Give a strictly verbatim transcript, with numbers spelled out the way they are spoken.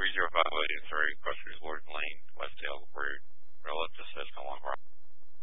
three zero five eight three, Cross Resort Lane.